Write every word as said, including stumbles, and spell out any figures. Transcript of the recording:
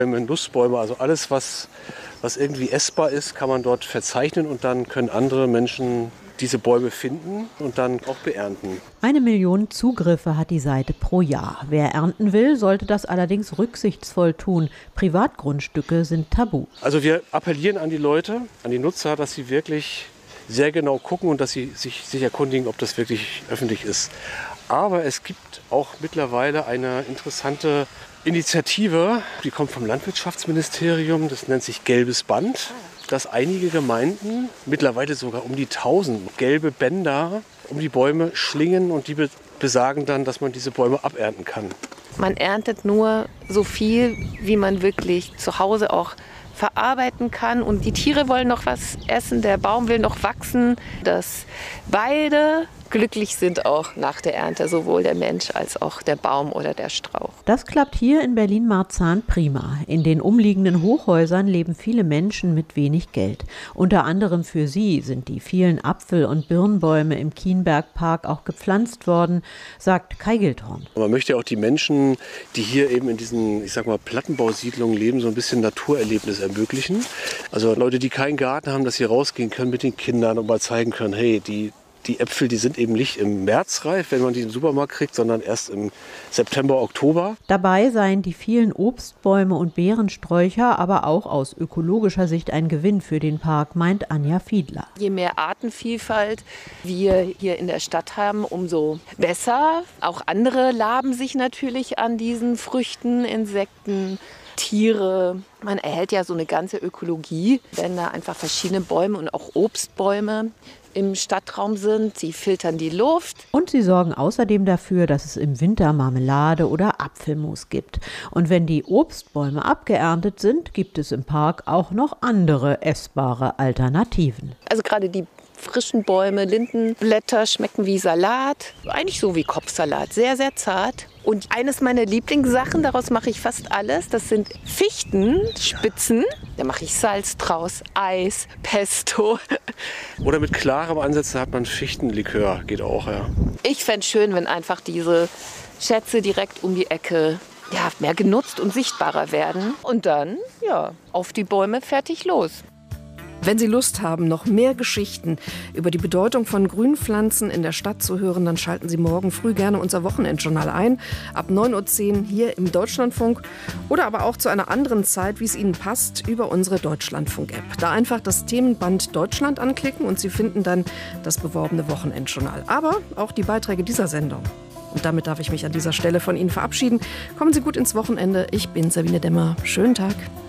Nussbäume, also alles, was, was irgendwie essbar ist, kann man dort verzeichnen und dann können andere Menschen diese Bäume finden und dann auch beernten. Eine Million Zugriffe hat die Seite pro Jahr. Wer ernten will, sollte das allerdings rücksichtsvoll tun. Privatgrundstücke sind tabu. Also wir appellieren an die Leute, an die Nutzer, dass sie wirklich sehr genau gucken und dass sie sich, sich erkundigen, ob das wirklich öffentlich ist. Aber es gibt auch mittlerweile eine interessante Initiative, die kommt vom Landwirtschaftsministerium, das nennt sich Gelbes Band, dass einige Gemeinden, mittlerweile sogar um die tausend, gelbe Bänder um die Bäume schlingen und die be- besagen dann, dass man diese Bäume abernten kann. Man erntet nur so viel, wie man wirklich zu Hause auch verarbeiten kann. Und die Tiere wollen noch was essen, der Baum will noch wachsen, dass beide glücklich sind auch nach der Ernte, sowohl der Mensch als auch der Baum oder der Strauch. Das klappt hier in Berlin-Marzahn prima. In den umliegenden Hochhäusern leben viele Menschen mit wenig Geld. Unter anderem für sie sind die vielen Apfel- und Birnbäume im Kienbergpark auch gepflanzt worden, sagt Kai Gildhorn. Man möchte auch die Menschen, die hier eben in diesen, ich sag mal, Plattenbausiedlungen leben, so ein bisschen Naturerlebnis ermöglichen. Also Leute, die keinen Garten haben, dass sie rausgehen können mit den Kindern und mal zeigen können, hey, die Die Äpfel, die sind eben nicht im März reif, wenn man die im Supermarkt kriegt, sondern erst im September, Oktober. Dabei seien die vielen Obstbäume und Beerensträucher aber auch aus ökologischer Sicht ein Gewinn für den Park, meint Anja Fiedler. Je mehr Artenvielfalt wir hier in der Stadt haben, umso besser. Auch andere laben sich natürlich an diesen Früchten, Insekten, Tiere. Man erhält ja so eine ganze Ökologie, wenn da einfach verschiedene Bäume und auch Obstbäume im Stadtraum sind. Sie filtern die Luft. Und sie sorgen außerdem dafür, dass es im Winter Marmelade oder Apfelmus gibt. Und wenn die Obstbäume abgeerntet sind, gibt es im Park auch noch andere essbare Alternativen. Also gerade die frischen Bäume, Lindenblätter schmecken wie Salat, eigentlich so wie Kopfsalat, sehr, sehr zart. Und eines meiner Lieblingssachen, daraus mache ich fast alles, das sind Fichtenspitzen. Da mache ich Salz draus, Eis, Pesto. Oder mit klarem Ansatz hat man Fichtenlikör, geht auch, ja. Ich fände es schön, wenn einfach diese Schätze direkt um die Ecke ja, mehr genutzt und sichtbarer werden. Und dann, ja, auf die Bäume, fertig, los. Wenn Sie Lust haben, noch mehr Geschichten über die Bedeutung von Grünpflanzen in der Stadt zu hören, dann schalten Sie morgen früh gerne unser Wochenendjournal ein. Ab neun Uhr zehn hier im Deutschlandfunk oder aber auch zu einer anderen Zeit, wie es Ihnen passt, über unsere Deutschlandfunk-App. Da einfach das Themenband Deutschland anklicken und Sie finden dann das beworbene Wochenendjournal. Aber auch die Beiträge dieser Sendung. Und damit darf ich mich an dieser Stelle von Ihnen verabschieden. Kommen Sie gut ins Wochenende. Ich bin Sabine Demmer. Schönen Tag.